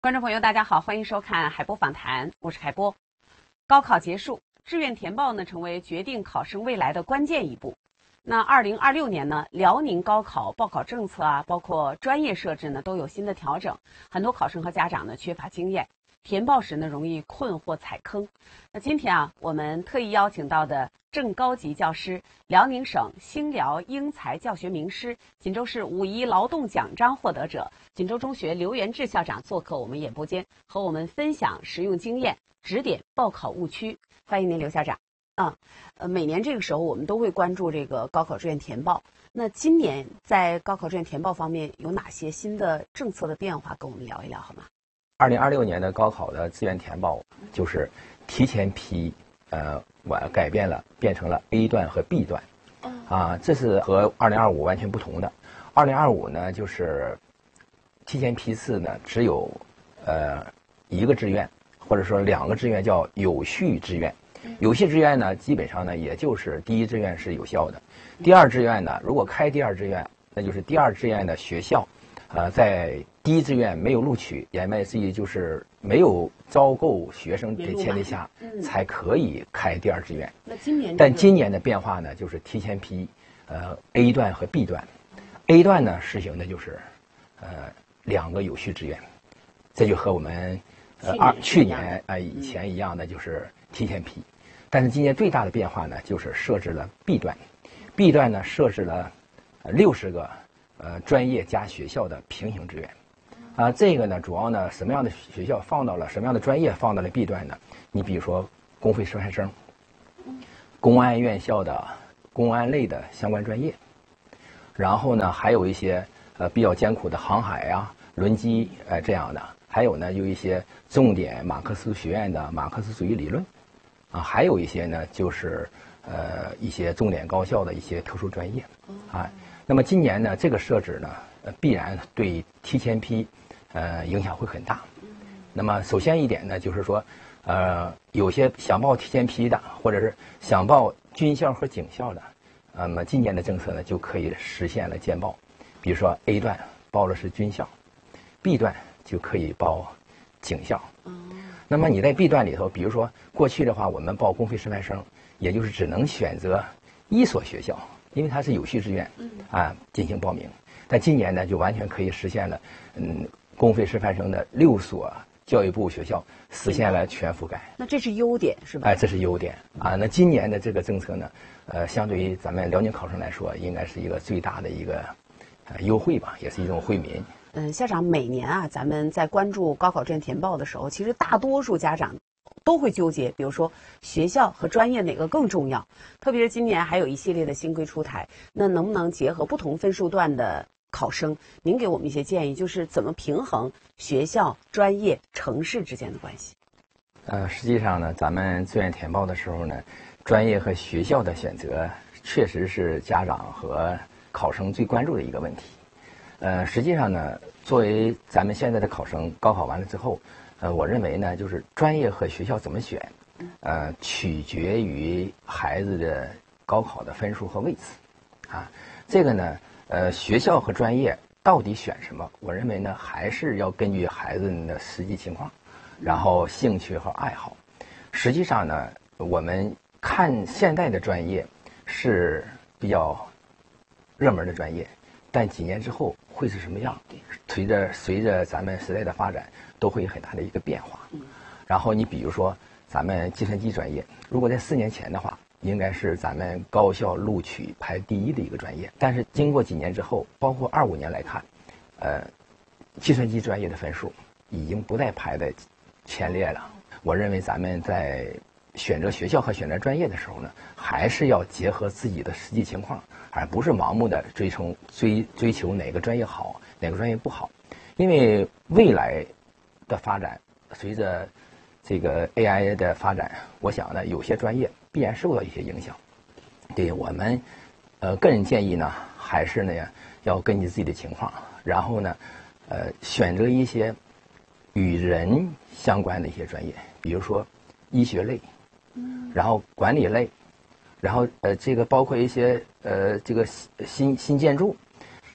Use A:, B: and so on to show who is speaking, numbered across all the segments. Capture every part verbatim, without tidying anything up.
A: 观众朋友，大家好，欢迎收看海波访谈，我是海波。高考结束，志愿填报呢成为决定考生未来的关键一步。那二零二六年呢，辽宁高考报考政策啊，包括专业设置呢都有新的调整，很多考生和家长呢缺乏经验，填报时呢容易困惑踩坑。那今天啊，我们特意邀请到的正高级教师、辽宁省兴辽英才教学名师、锦州市五一劳动奖章获得者、锦州中学刘元志校长做客我们演播间，和我们分享实用经验，指点报考误区。欢迎您，刘校长。啊，呃，每年这个时候我们都会关注这个高考志愿填报。那今年在高考志愿填报方面有哪些新的政策的变化？跟我们聊一聊好吗？
B: 二零二六年的高考的志愿填报就是提前批，呃，我改变了，变成了 A 段和 B 段。啊，这是和二零二五完全不同的。二零二五呢，就是提前批次呢，只有呃一个志愿，或者说两个志愿叫有序志愿。有序志愿呢，基本上呢，也就是第一志愿是有效的，第二志愿呢，如果开第二志愿，那就是第二志愿的学校，呃，在第一志愿没有录取，言外之意就是没有招够学生的前提下，
A: 嗯、
B: 才可以开第二志愿。
A: 那今年、这个，
B: 但今年的变化呢，就是提前批，呃 A 段和 B 段。A 段呢实行的就是，呃，两个有序志愿，这就和我们呃二去年啊、呃、以前一样的，就是提前批。但是今年最大的变化呢，就是设置了 B 段 ，B 段呢设置了六十个呃专业加学校的平行志愿，啊，这个呢主要呢什么样的学校放到了什么样的专业放到了 B 段呢？你比如说公费师范生，公安院校的公安类的相关专业，然后呢还有一些呃比较艰苦的航海啊、轮机呃这样的，还有呢有一些重点马克思学院的马克思主义理论。啊，还有一些呢，就是呃一些重点高校的一些特殊专业，啊，那么今年呢，这个设置呢，呃，必然对提前批，呃，影响会很大。那么首先一点呢，就是说，呃，有些想报提前批的，或者是想报军校和警校的，那么今年的政策呢，就可以实现了兼报。比如说 A 段报的是军校 ，B 段就可以报警校。那么你在 B 段里头，比如说过去的话，我们报公费师范生，也就是只能选择一所学校，因为它是有序志愿，啊进行报名。但今年呢，就完全可以实现了，嗯，公费师范生的六所教育部学校实现了全覆盖。
A: 那这是优点是吧？
B: 哎，这是优点啊。那今年的这个政策呢，呃，相对于咱们辽宁考生来说，应该是一个最大的一个呃优惠吧，也是一种惠民。
A: 嗯，校长，每年啊，咱们在关注高考志愿填报的时候，其实大多数家长都会纠结，比如说学校和专业哪个更重要。特别是今年还有一系列的新规出台，那能不能结合不同分数段的考生，您给我们一些建议，就是怎么平衡学校、专业、城市之间的关系？
B: 呃，实际上呢，咱们志愿填报的时候呢，专业和学校的选择确实是家长和考生最关注的一个问题。呃，实际上呢，作为咱们现在的考生，高考完了之后，呃，我认为呢，就是专业和学校怎么选，呃，取决于孩子的高考的分数和位置，啊，这个呢，呃，学校和专业到底选什么？我认为呢，还是要根据孩子的实际情况，然后兴趣和爱好。实际上呢，我们看现在的专业是比较热门的专业。但几年之后会是什么样？随着随着咱们时代的发展，都会有很大的一个变化。然后你比如说，咱们计算机专业，如果在四年前的话，应该是咱们高校录取排第一的一个专业。但是经过几年之后，包括二五年来看，呃，计算机专业的分数已经不再排在前列了。我认为咱们在选择学校和选择专业的时候呢，还是要结合自己的实际情况。而不是盲目的追求追追求哪个专业好，哪个专业不好，因为未来的发展，随着这个 A I 的发展，我想呢，有些专业必然受到一些影响。对我们，呃，个人建议呢，还是呢要根据自己的情况，然后呢，呃，选择一些与人相关的一些专业，比如说医学类，然后管理类。然后呃，这个包括一些呃，这个新新建筑，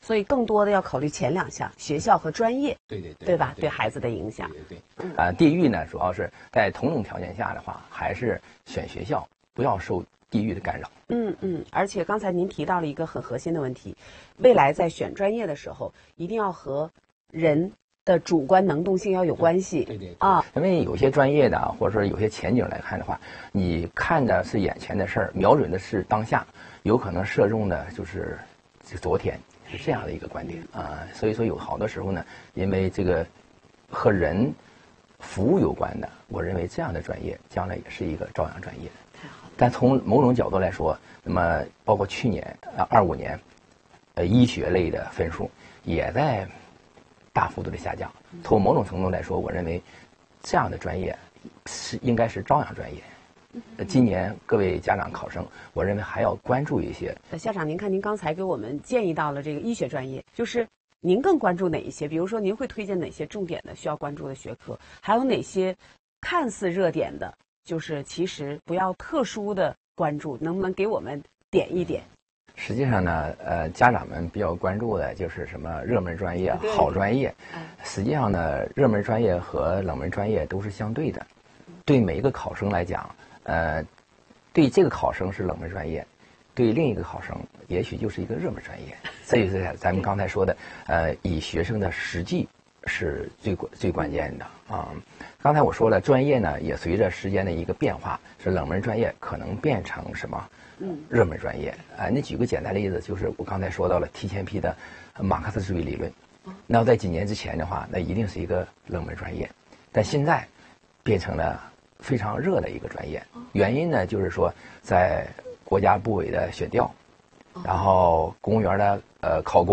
A: 所以更多的要考虑前两项，学校和专业，
B: 对对对，
A: 对吧？
B: 对
A: 对孩子的影响。
B: 对对对。啊、呃，地域呢，主要是在同等条件下的话，还是选学校，不要受地域的干扰。
A: 嗯嗯，而且刚才您提到了一个很核心的问题，未来在选专业的时候，一定要和人的主观能动性要有关系。
B: 对对
A: 啊，
B: 因为有些专业的或者说有些前景来看的话，你看的是眼前的事儿，瞄准的是当下，有可能射中的就是昨天，是这样的一个观点啊。所以说有好多时候呢，因为这个和人服务有关的，我认为这样的专业将来也是一个朝阳专业。
A: 太好了。
B: 但从某种角度来说，那么包括去年呃二五年，呃医学类的分数也在大幅度的下降。从某种程度来说，我认为这样的专业是应该是朝阳专业。呃今年各位家长考生，我认为还要关注一些。
A: 呃校长，您看您刚才给我们建议到了这个医学专业，就是您更关注哪一些？比如说您会推荐哪些重点的需要关注的学科？还有哪些看似热点的，就是其实不要特殊的关注，能不能给我们点一点？
B: 实际上呢，呃，家长们比较关注的就是什么热门专业、
A: 对
B: 好专业
A: 嗯。
B: 实际上呢，热门专业和冷门专业都是相对的。对每一个考生来讲，呃，对这个考生是冷门专业，对另一个考生也许就是一个热门专业。所以是咱们刚才说的，呃，以学生的实际是最关最关键的啊。刚才我说了，专业呢也随着时间的一个变化，是冷门专业可能变成什么？
A: 嗯，
B: 热门专业啊、呃。那举个简单的例子，就是我刚才说到了提前批的马克思主义理论。那在几年之前的话，那一定是一个冷门专业，但现在变成了非常热的一个专业。原因呢，就是说在国家部委的选调，然后公务员的呃考公。